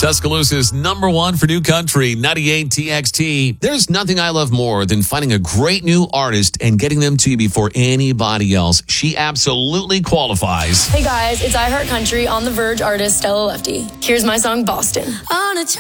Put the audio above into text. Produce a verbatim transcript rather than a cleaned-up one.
Tuscaloosa's number one for new country, ninety-eight T X T. There's nothing I love more than finding a great new artist and getting them to you before anybody else. She absolutely qualifies. Hey guys, it's iHeart Country on the Verge artist Stella Lefty. Here's my song Boston. On a